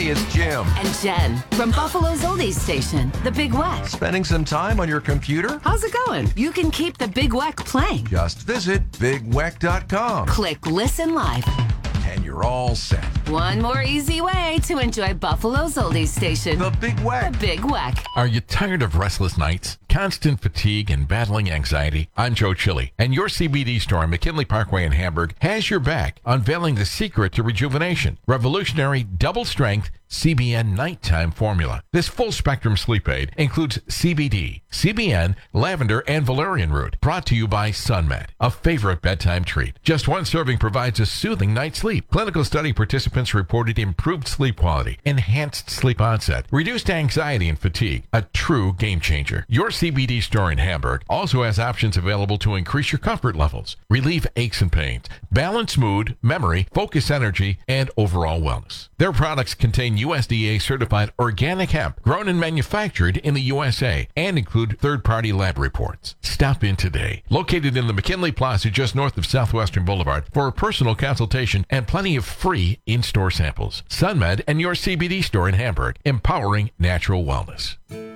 Hi, it's Jim. And Jen from Buffalo's Oldies Station, The Big Weck. Spending some time on your computer? How's it going? You can keep The Big Weck playing. Just visit BigWeck.com. Click Listen Live. And you're all set. One more easy way to enjoy Buffalo's Oldies Station. The Big Weck. The Big Weck. Are you tired of restless nights, constant fatigue, and battling anxiety? I'm Joe Chili, and your CBD store on McKinley Parkway in Hamburg has your back, unveiling the secret to rejuvenation. Revolutionary double-strength CBN nighttime formula. This full-spectrum sleep aid includes CBD, CBN, lavender, and valerian root. Brought to you by SunMed, a favorite bedtime treat. Just one serving provides a soothing night's sleep. Clinical study participants reported improved sleep quality, enhanced sleep onset, reduced anxiety and fatigue. A true game changer. Your CBD store in Hamburg also has options available to increase your comfort levels, relieve aches and pains, balance mood, memory, focus energy, and overall wellness. Their products contain USDA-certified organic hemp grown and manufactured in the USA and include third-party lab reports. Stop in today. Located in the McKinley Plaza just north of Southwestern Boulevard for a personal consultation and plenty of free in-store samples. SunMed and your CBD store in Hamburg, empowering natural wellness.